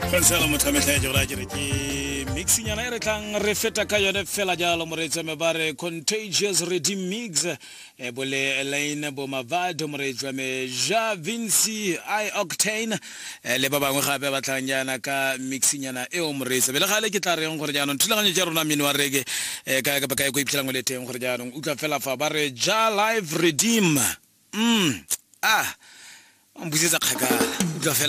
Konsela mothamela jora jere ke mixing yana re tlang re feta ka yone fela jalo moretsa me bare Contagious Redeem Mix bole Elaine Bomavado moretsa me Ja Vinci I Octane le ba bangwe gape ba tlhanyana ka mixing yana e o moretsa bele gale ke tla reng gore jaanong thulaganyo ja rona mini wa rege ka ka go iptlang le teng gore jaanong utla fela fa bare Ja Live Redeem mbusitsa khakala utla fela